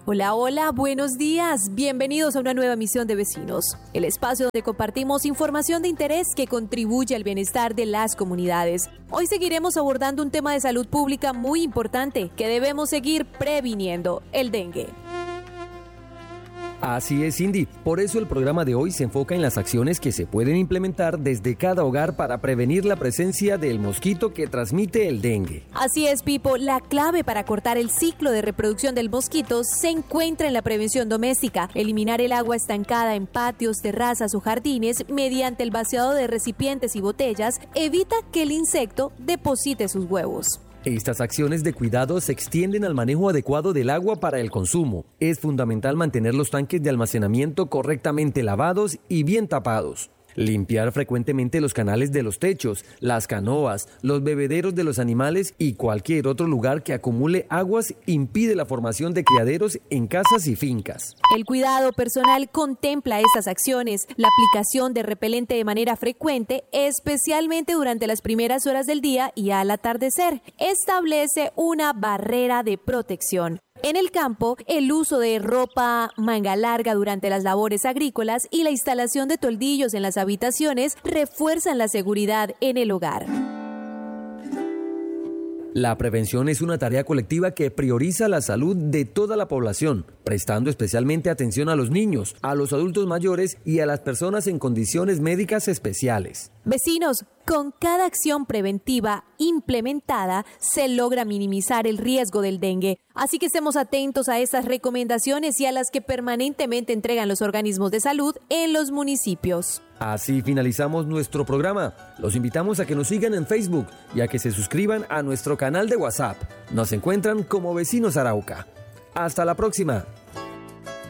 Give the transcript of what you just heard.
Hola, hola, buenos días. Bienvenidos a una nueva emisión de Vecinos, el espacio donde compartimos información de interés que contribuye al bienestar de las comunidades. Hoy seguiremos abordando un tema de salud pública muy importante que debemos seguir previniendo: el dengue. Así es, Cindy. Por eso el programa de hoy se enfoca en las acciones que se pueden implementar desde cada hogar para prevenir la presencia del mosquito que transmite el dengue. Así es, Pipo. La clave para cortar el ciclo de reproducción del mosquito se encuentra en la prevención doméstica. Eliminar el agua estancada en patios, terrazas o jardines mediante el vaciado de recipientes y botellas evita que el insecto deposite sus huevos. Estas acciones de cuidado se extienden al manejo adecuado del agua para el consumo. Es fundamental mantener los tanques de almacenamiento correctamente lavados y bien tapados. Limpiar frecuentemente los canales de los techos, las canoas, los bebederos de los animales y cualquier otro lugar que acumule aguas impide la formación de criaderos en casas y fincas. El cuidado personal contempla estas acciones: la aplicación de repelente de manera frecuente, especialmente durante las primeras horas del día y al atardecer. Establece una barrera de protección. En el campo, el uso de ropa manga larga durante las labores agrícolas y la instalación de toldillos en las habitaciones refuerzan la seguridad en el hogar. La prevención es una tarea colectiva que prioriza la salud de toda la población, prestando especialmente atención a los niños, a los adultos mayores y a las personas en condiciones médicas especiales. Vecinos, con cada acción preventiva implementada se logra minimizar el riesgo del dengue. Así que estemos atentos a estas recomendaciones y a las que permanentemente entregan los organismos de salud en los municipios. Así finalizamos nuestro programa. Los invitamos a que nos sigan en Facebook y a que se suscriban a nuestro canal de WhatsApp. Nos encuentran como Vecinos Arauca. Hasta la próxima.